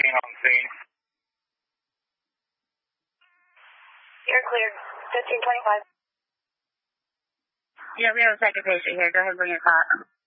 15 on the scene. You're clear. 1525. Yeah, we have a second patient here. Go ahead and bring your car.